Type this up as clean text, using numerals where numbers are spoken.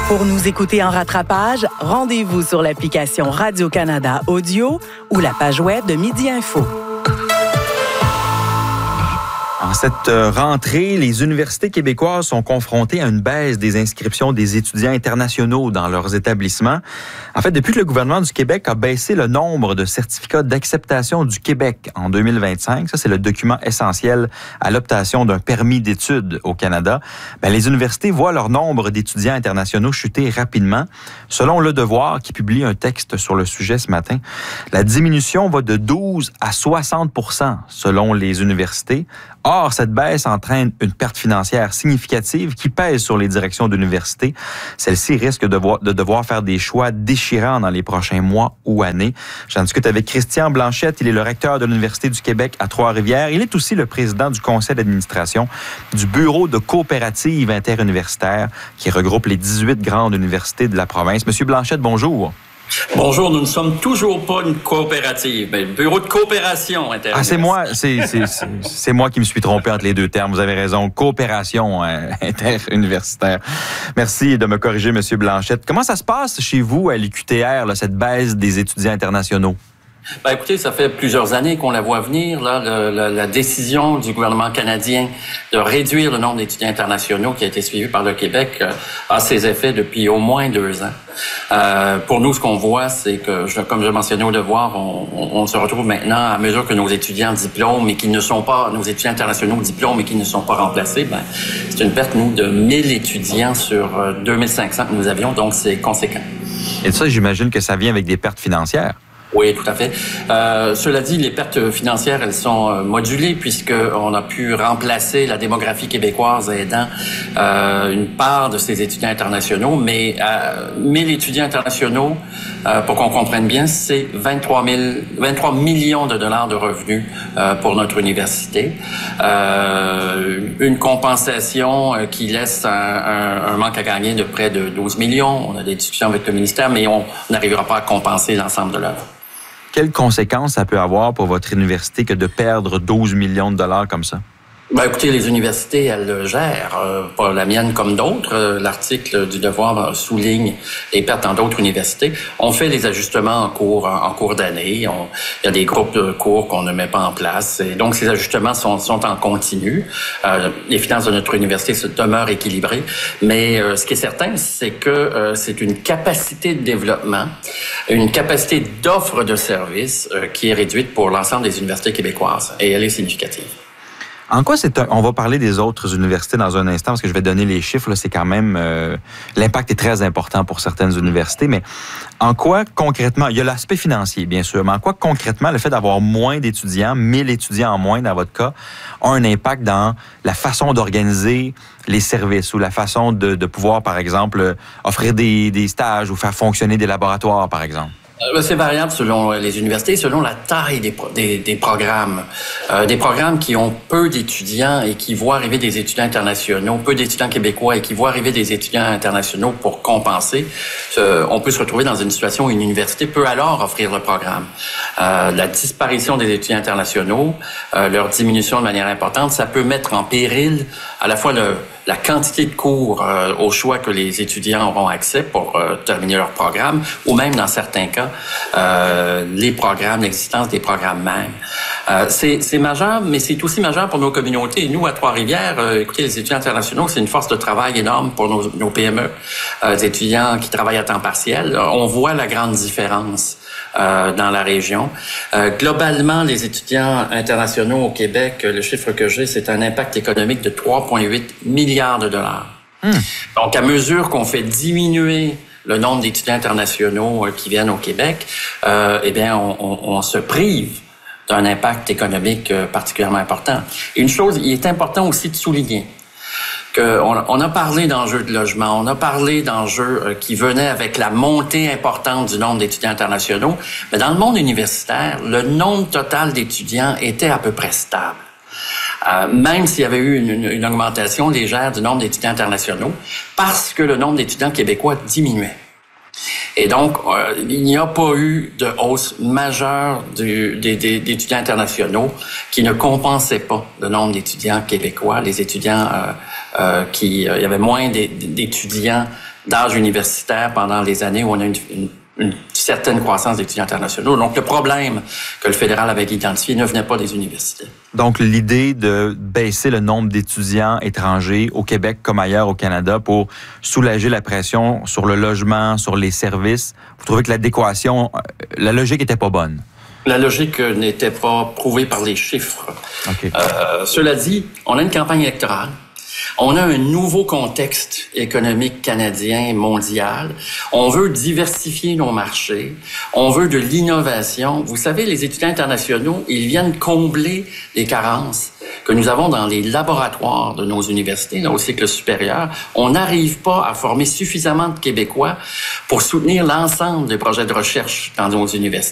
Pour nous écouter en rattrapage, rendez-vous sur l'application Radio-Canada Audio ou la page web de Midi Info. En cette rentrée, les universités québécoises sont confrontées à une baisse des inscriptions des étudiants internationaux dans leurs établissements. En fait, depuis que le gouvernement du Québec a baissé le nombre de certificats d'acceptation du Québec en 2025, ça c'est le document essentiel à l'obtention d'un permis d'études au Canada, les universités voient leur nombre d'étudiants internationaux chuter rapidement. Selon Le Devoir, qui publie un texte sur le sujet ce matin, la diminution va de 12 à 60% selon les universités. Or, cette baisse entraîne une perte financière significative qui pèse sur les directions d'université. Celles-ci risquent de devoir faire des choix déchirants dans les prochains mois ou années. J'en discute avec Christian Blanchette. Il est le recteur de l'Université du Québec à Trois-Rivières. Il est aussi le président du conseil d'administration du Bureau de coopérative interuniversitaire qui regroupe les 18 grandes universités de la province. Monsieur Blanchette, bonjour. Bonjour, nous ne sommes toujours pas une coopérative, mais le bureau de coopération interuniversitaire. C'est moi qui me suis trompé entre les deux termes. Vous avez raison, coopération interuniversitaire. Merci de me corriger, Monsieur Blanchette. Comment ça se passe chez vous à l'UQTR, là, cette baisse des étudiants internationaux? Écoutez, ça fait plusieurs années qu'on la voit venir, là, la décision du gouvernement canadien de réduire le nombre d'étudiants internationaux qui a été suivi par le Québec a ses effets depuis au moins 2 ans. Pour nous, ce qu'on voit, c'est que, comme je mentionnais au devoir, on se retrouve maintenant, à mesure que nos étudiants diplôment et qui ne sont pas, nos étudiants internationaux diplôment et qui ne sont pas remplacés, c'est une perte, nous, de 1000 étudiants sur 2500 que nous avions, donc c'est conséquent. Et ça, j'imagine que ça vient avec des pertes financières. Oui, tout à fait. Cela dit, les pertes financières, elles sont modulées puisqu'on a pu remplacer la démographie québécoise aidant une part de ces étudiants internationaux. Mais 1000 étudiants internationaux, pour qu'on comprenne bien, c'est 23 millions de dollars de revenus pour notre université. Une compensation qui laisse un manque à gagner de près de 12 millions. On a des discussions avec le ministère, mais on n'arrivera pas à compenser l'ensemble de l'œuvre. Quelles conséquences ça peut avoir pour votre université que de perdre 12 millions de dollars comme ça? Écoutez, les universités, elles le gèrent, pas la mienne comme d'autres. L'article du Devoir souligne les pertes dans d'autres universités. On fait les ajustements en cours d'année. Il y a des groupes de cours qu'on ne met pas en place. Et donc, ces ajustements sont en continu. Les finances de notre université demeurent équilibrées. Mais ce qui est certain, c'est que c'est une capacité de développement, une capacité d'offre de services qui est réduite pour l'ensemble des universités québécoises. Et elle est significative. En quoi on va parler des autres universités dans un instant, parce que je vais donner les chiffres, là, c'est quand même... l'impact est très important pour certaines universités, mais en quoi concrètement... Il y a l'aspect financier, bien sûr, mais en quoi concrètement le fait d'avoir moins d'étudiants, 1000 étudiants en moins dans votre cas, a un impact dans la façon d'organiser les services ou la façon de pouvoir, par exemple, offrir des stages ou faire fonctionner des laboratoires, par exemple? C'est variable selon les universités, selon la taille des programmes. Des programmes qui ont peu d'étudiants et qui voient arriver des étudiants internationaux, peu d'étudiants québécois et qui voient arriver des étudiants internationaux pour compenser. On peut se retrouver dans une situation où une université peut alors offrir le programme. La disparition des étudiants internationaux, leur diminution de manière importante, ça peut mettre en péril à la fois la quantité de cours au choix que les étudiants auront accès pour terminer leur programme, ou même dans certains cas, les programmes, l'existence des programmes même. C'est majeur, mais c'est aussi majeur pour nos communautés. Nous, à Trois-Rivières, écoutez, les étudiants internationaux, c'est une force de travail énorme pour nos PME, des étudiants qui travaillent à temps partiel. On voit la grande différence dans la région. Globalement, les étudiants internationaux au Québec, le chiffre que j'ai, c'est un impact économique de 3,8 milliards de dollars. Donc, à mesure qu'on fait diminuer le nombre d'étudiants internationaux qui viennent au Québec, on se prive d'un impact économique particulièrement important. Une chose, il est important aussi de souligner on a parlé d'enjeux de logement, on a parlé d'enjeux qui venaient avec la montée importante du nombre d'étudiants internationaux, mais dans le monde universitaire, le nombre total d'étudiants était à peu près stable. Même s'il y avait eu une augmentation légère du nombre d'étudiants internationaux, parce que le nombre d'étudiants québécois diminuait. Et donc, il n'y a pas eu de hausse majeure d'étudiants internationaux qui ne compensaient pas le nombre d'étudiants québécois. Les étudiants il y avait moins d'étudiants d'âge universitaire pendant les années où on a une certaine croissance d'étudiants internationaux. Donc, le problème que le fédéral avait identifié ne venait pas des universités. Donc, l'idée de baisser le nombre d'étudiants étrangers au Québec comme ailleurs au Canada pour soulager la pression sur le logement, sur les services, vous trouvez que l'adéquation, la logique était pas bonne? La logique n'était pas prouvée par les chiffres. Okay. Cela dit, on a une campagne électorale. On a un nouveau contexte économique canadien, mondial. On veut diversifier nos marchés. On veut de l'innovation. Vous savez, les étudiants internationaux, ils viennent combler les carences que nous avons dans les laboratoires de nos universités, là, au cycle supérieur. On n'arrive pas à former suffisamment de Québécois pour soutenir l'ensemble des projets de recherche dans nos universités.